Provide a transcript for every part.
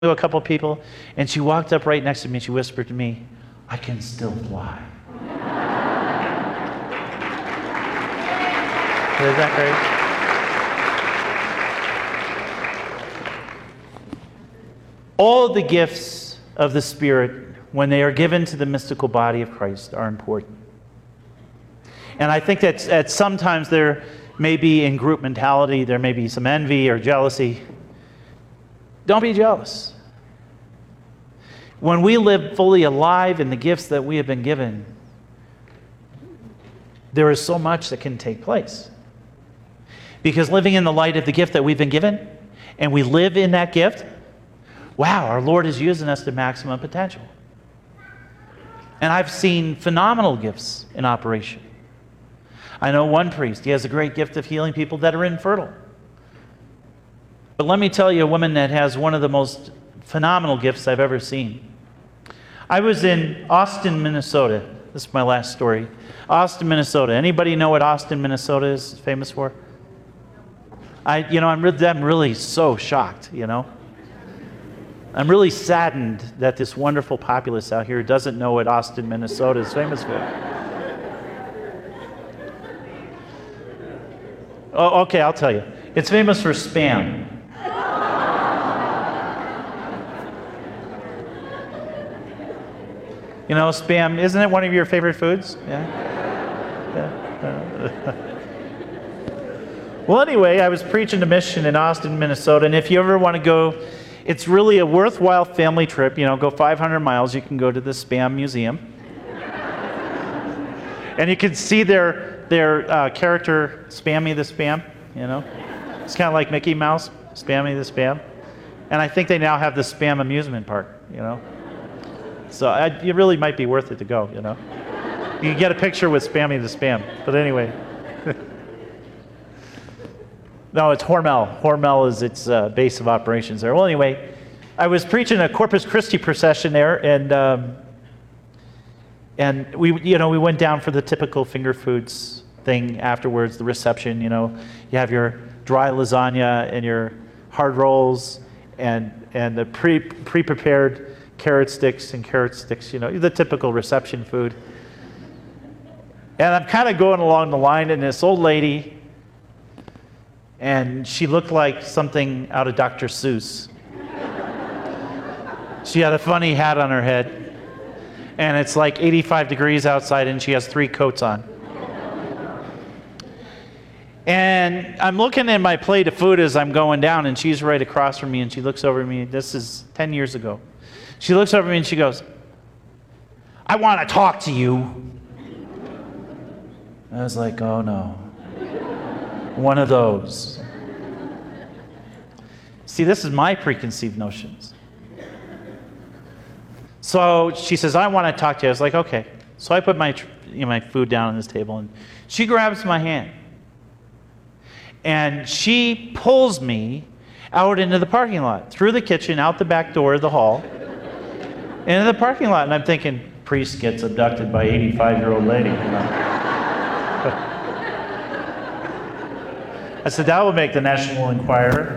to a couple people, and she walked up right next to me and she whispered to me, "I can still fly." Isn't that great? All of the gifts of the Spirit, when they are given to the mystical body of Christ, are important. And I think that sometimes there may be in group mentality, there may be some envy or jealousy. Don't be jealous. When we live fully alive in the gifts that we have been given, there is so much that can take place. Because living in the light of the gift that we've been given, and we live in that gift, wow, our Lord is using us to maximum potential. And I've seen phenomenal gifts in operation. I know one priest, he has a great gift of healing people that are infertile. But let me tell you, a woman that has one of the most phenomenal gifts I've ever seen. I was in Austin, Minnesota. This is my last story. Austin, Minnesota. Anybody know what Austin, Minnesota is famous for? I'm really so shocked, I'm really saddened that this wonderful populace out here doesn't know what Austin, Minnesota is famous for. Oh, okay, I'll tell you. It's famous for Spam. Spam, isn't it one of your favorite foods? Yeah. Well, anyway, I was preaching a mission in Austin, Minnesota, and if you ever want to go, it's really a worthwhile family trip. Go 500 miles, you can go to the Spam Museum. And you can see their character, Spammy the Spam, It's kind of like Mickey Mouse, Spammy the Spam. And I think they now have the Spam amusement park, So it really might be worth it to go, You can get a picture with Spammy the Spam. But anyway. No, it's Hormel. Hormel is its base of operations there. Well, anyway, I was preaching a Corpus Christi procession there, and we went down for the typical finger foods thing afterwards, the reception. You have your dry lasagna and your hard rolls and the pre-prepared carrot sticks, the typical reception food. And I'm kind of going along the line, and this old lady, and she looked like something out of Dr. Seuss. She had a funny hat on her head, and it's like 85 degrees outside, and she has 3 coats on. And I'm looking at my plate of food as I'm going down, and she's right across from me, and she looks over at me. This is 10 years ago. She looks over at me and she goes, "I want to talk to you." I was like, oh no. One of those. See, this is my preconceived notions. So she says, "I want to talk to you." I was like, okay. So I put my food down on this table, and she grabs my hand. And she pulls me out into the parking lot, through the kitchen, out the back door of the hall, into the parking lot. And I'm thinking, priest gets abducted by 85-year-old lady. I said, that will make the National Enquirer.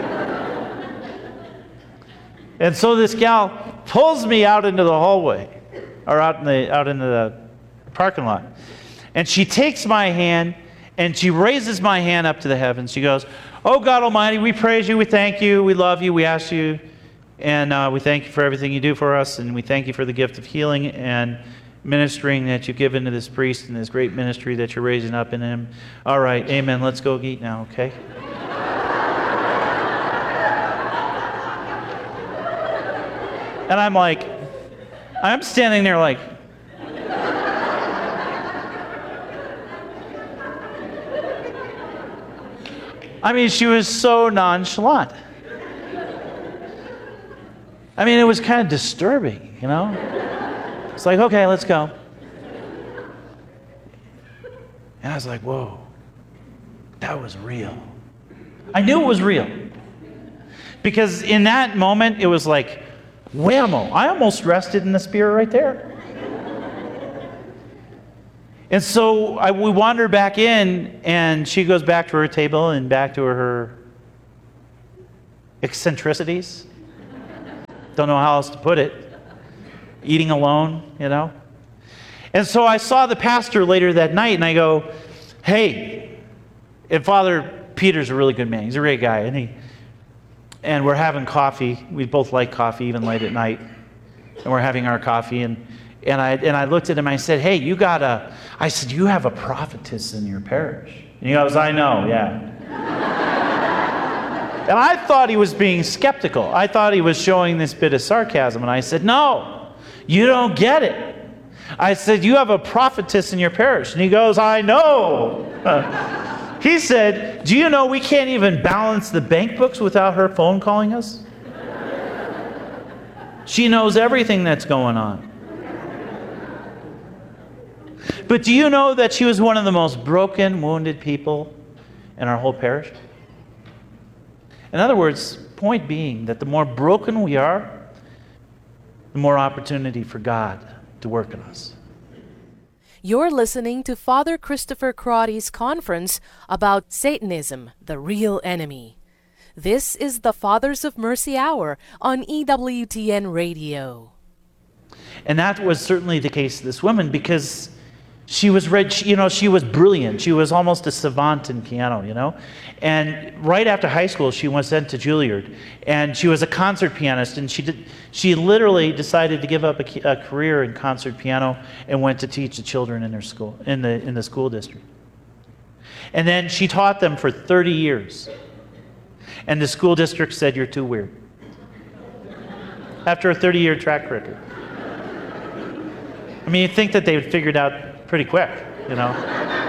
And so this gal pulls me out into the hallway, or out into the parking lot. And she takes my hand, and she raises my hand up to the heavens. She goes, "Oh God Almighty, we praise you, we thank you, we love you, we ask you, and we thank you for everything you do for us, and we thank you for the gift of healing and ministering that you've given to this priest and this great ministry that you're raising up in him. All right, amen, let's go eat now, okay?" And I'm standing there like, she was so nonchalant. It was kind of disturbing, It's like, okay, let's go. And I was like, whoa, that was real. I knew it was real. Because in that moment, it was like, whammo, I almost rested in the Spirit right there. And so we wander back in, and she goes back to her table and back to her eccentricities. Don't know how else to put it. Eating alone, you know. And so I saw the pastor later that night, and I go, hey, and Father Peter's a really good man. He's a great guy. And we're having coffee. We both like coffee, even late at night. And we're having our coffee, and I looked at him, I said, hey, I said, you have a prophetess in your parish. And he goes, I know, yeah. And I thought he was being skeptical. I thought he was showing this bit of sarcasm. And I said, no, you don't get it. I said, you have a prophetess in your parish. And he goes, I know. He said, do you know we can't even balance the bank books without her phone calling us? She knows everything that's going on. But do you know that she was one of the most broken, wounded people in our whole parish? In other words, point being that the more broken we are, the more opportunity for God to work in us. You're listening to Father Christopher Crotty's conference about Satanism, the real enemy. This is the Fathers of Mercy Hour on EWTN Radio. And that was certainly the case of this woman, because she was she was brilliant. She was almost a savant in piano, you know. And right after high school, she was sent to Juilliard, and she was a concert pianist. And she literally decided to give up a career in concert piano and went to teach the children in her school, in the school district. And then she taught them for 30 years. And the school district said, you're too weird. After a 30-year track record. I mean, you'd think that they would figure it out pretty quick, you know.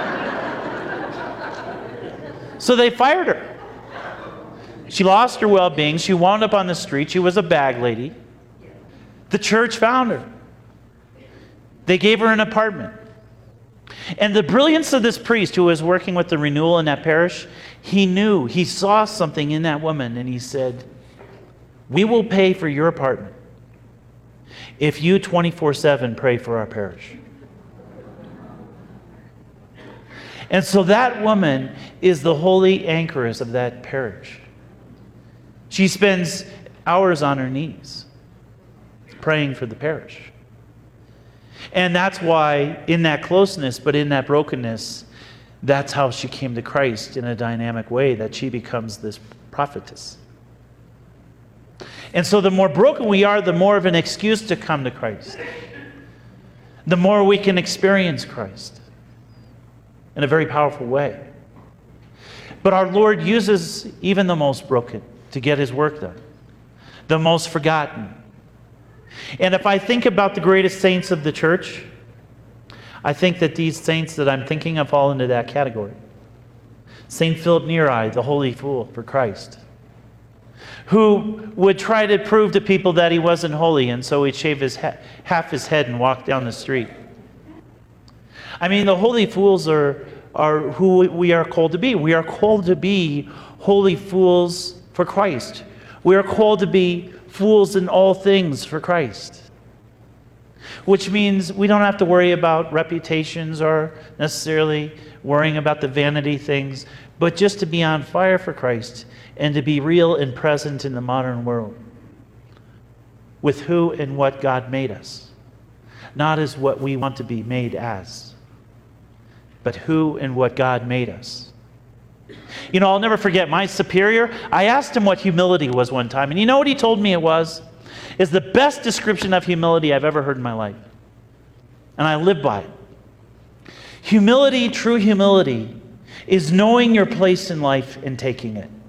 So they fired her. She lost her well-being. She wound up on the street. She was a bag lady. The church found her. They gave her an apartment. And the brilliance of this priest who was working with the renewal in that parish, he saw something in that woman, and he said, we will pay for your apartment if you 24/7 pray for our parish. And so that woman is the holy anchoress of that parish. She spends hours on her knees praying for the parish. And that's why, in that closeness, but in that brokenness, that's how she came to Christ in a dynamic way, that she becomes this prophetess. And so the more broken we are, the more of an excuse to come to Christ. The more we can experience Christ in a very powerful way. But our Lord uses even the most broken to get his work done, the most forgotten. And if I think about the greatest saints of the church, I think that these saints that I'm thinking of fall into that category. St. Philip Neri, the holy fool for Christ, who would try to prove to people that he wasn't holy, and so he'd shave half his head and walk down the street. I mean, the holy fools are who we are called to be. We are called to be holy fools for Christ. We are called to be fools in all things for Christ. Which means we don't have to worry about reputations or necessarily worrying about the vanity things, but just to be on fire for Christ and to be real and present in the modern world with who and what God made us. Not as what we want to be made as, but who and what God made us. You know, I'll never forget my superior. I asked him what humility was one time, and you know what he told me it was? Is the best description of humility I've ever heard in my life. And I live by it. Humility, true humility, is knowing your place in life and taking it.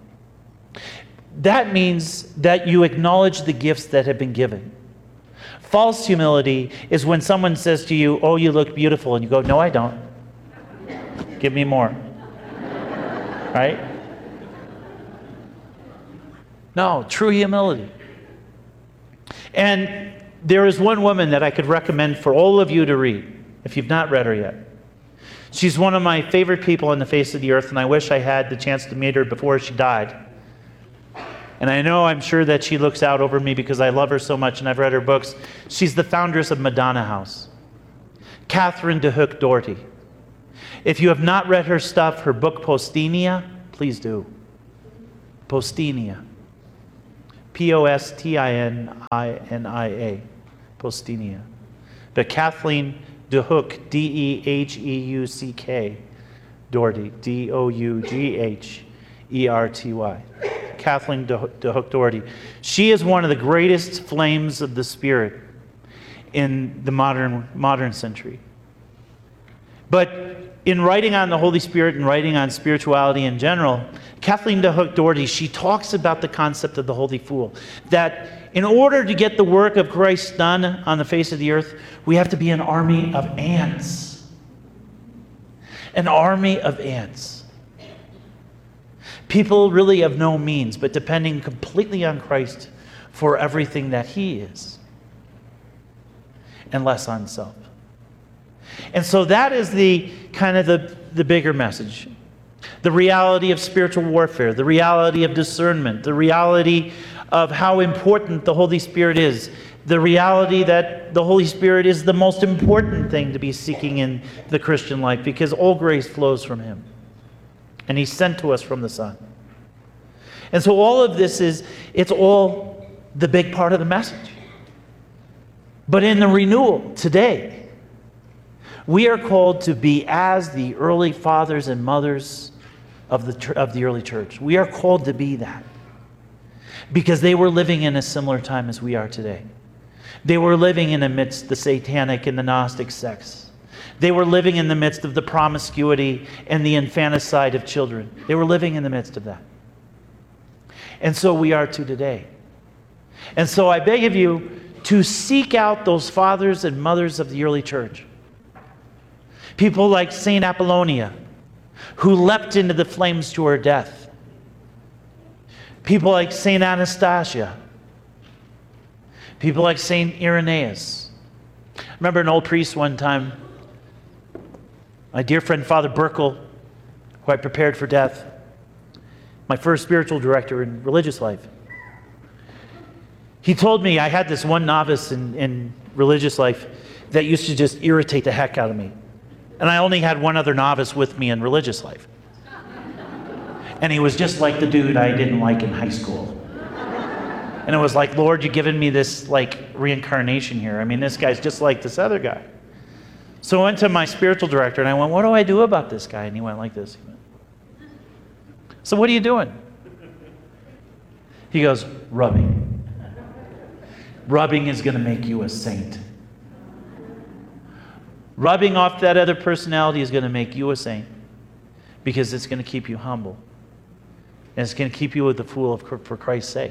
That means that you acknowledge the gifts that have been given. False humility is when someone says to you, oh, you look beautiful, and you go, no, I don't. Give me more. Right? No, true humility. And there is one woman that I could recommend for all of you to read, if you've not read her yet. She's one of my favorite people on the face of the earth, and I wish I had the chance to meet her before she died. And I'm sure that she looks out over me because I love her so much and I've read her books. She's the foundress of Madonna House, Catherine de Hook Doherty. If you have not read her stuff, her book Postinia, please do. Postinia. Postinia. Postinia. But Kathleen DeHuck, Deheuck, Doherty, Doughgerty. Kathleen DeHuck Doherty. She is one of the greatest flames of the Spirit in the modern century. But in writing on the Holy Spirit and writing on spirituality in general, Kathleen DeHuck Doherty, she talks about the concept of the Holy Fool. That in order to get the work of Christ done on the face of the earth, we have to be an army of ants. An army of ants. People really of no means, but depending completely on Christ for everything that He is. And less on self. And so that is the kind of the bigger message. The reality of spiritual warfare, the reality of discernment, the reality of how important the Holy Spirit is, the reality that the Holy Spirit is the most important thing to be seeking in the Christian life because all grace flows from Him. And He's sent to us from the Son. And so all of this it's all the big part of the message. But in the renewal today, we are called to be as the early fathers and mothers of the early church. We are called to be that. Because they were living in a similar time as we are today. They were living in the midst of the satanic and the Gnostic sects. They were living in the midst of the promiscuity and the infanticide of children. They were living in the midst of that. And so we are too today. And so I beg of you to seek out those fathers and mothers of the early church. People like St. Apollonia, who leapt into the flames to her death. People like St. Anastasia. People like St. Irenaeus. I remember an old priest one time, my dear friend Father Burkle, who I prepared for death, my first spiritual director in religious life. He told me I had this one novice in religious life that used to just irritate the heck out of me. And I only had one other novice with me in religious life. And he was just like the dude I didn't like in high school. And it was like, Lord, you've given me this like reincarnation here. I mean, this guy's just like this other guy. So I went to my spiritual director and I went, what do I do about this guy? And he went like this. He went, so what are you doing? He goes, rubbing. Rubbing is going to make you a saint. Rubbing off that other personality is going to make you a saint because it's going to keep you humble. And it's going to keep you with the fool for Christ's sake.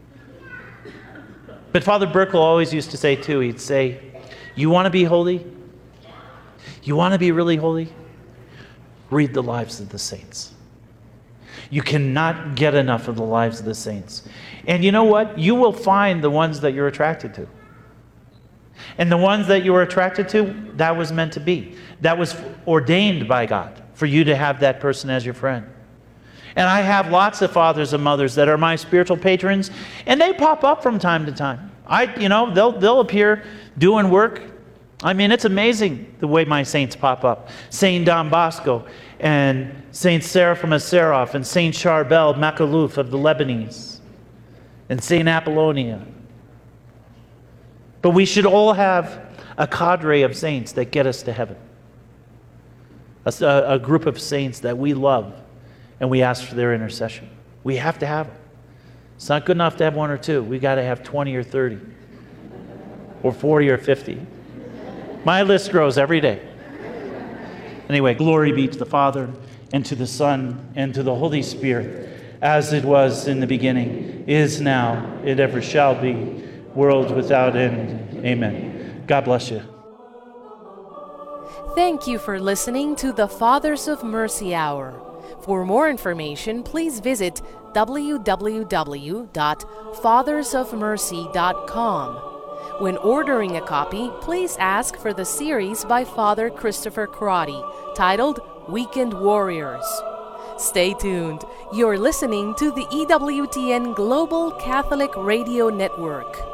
But Father Burkle always used to say too, he'd say, you want to be holy? You want to be really holy? Read the lives of the saints. You cannot get enough of the lives of the saints. And you know what? You will find the ones that you're attracted to. And the ones that you were attracted to, that was meant to be. That was ordained by God for you to have that person as your friend. And I have lots of fathers and mothers that are my spiritual patrons, and they pop up from time to time. They'll appear doing work. I mean, it's amazing the way my saints pop up. Saint Don Bosco and Saint Seraphim of Seraph and Saint Charbel Makhlouf of the Lebanese and Saint Apollonia. But we should all have a cadre of saints that get us to heaven. A group of saints that we love and we ask for their intercession. We have to have them. It's not good enough to have one or two. We've got to have 20 or 30 or 40 or 50. My list grows every day. Anyway, glory be to the Father and to the Son and to the Holy Spirit, as it was in the beginning, is now, it ever shall be, world without end. Amen. God bless you. Thank you for listening to the Fathers of Mercy Hour. For more information, please visit www.fathersofmercy.com. When ordering a copy, please ask for the series by Father Christopher Crotty, titled Weekend Warriors. Stay tuned. You're listening to the EWTN Global Catholic Radio Network.